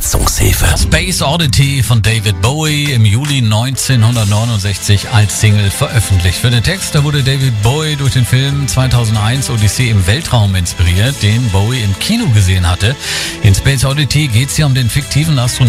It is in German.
Übersetzungshilfe. Space Oddity von David Bowie im Juli 1969 als Single veröffentlicht. Für den Text, da wurde David Bowie durch den Film 2001 Odyssee im Weltraum inspiriert, den Bowie im Kino gesehen hatte. In Space Oddity geht es ja um den fiktiven Astronauten